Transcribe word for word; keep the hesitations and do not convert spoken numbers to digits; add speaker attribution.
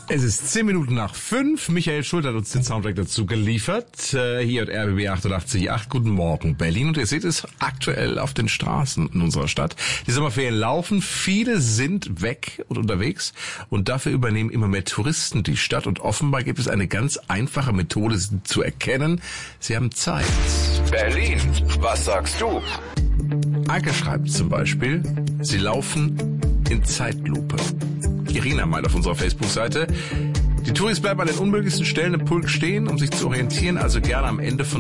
Speaker 1: Es ist zehn Minuten nach fünf. Michael Schult hat uns den Soundtrack dazu geliefert. Äh, hier hat R B B achtundachtzig Komma acht. Guten Morgen, Berlin. Und ihr seht es aktuell auf den Straßen in unserer Stadt. Die Sommerferien laufen. Viele sind weg und unterwegs. Und dafür übernehmen immer mehr Touristen die Stadt. Und offenbar gibt es eine ganz einfache Methode, sie zu erkennen. Sie haben Zeit.
Speaker 2: Berlin, was sagst du?
Speaker 1: Anke schreibt zum Beispiel, sie laufen in Zeitlupe. Irina meint auf unserer Facebook-Seite, die Touris bleiben an den unmöglichsten Stellen im Pulk stehen, um sich zu orientieren, also gerne am Ende von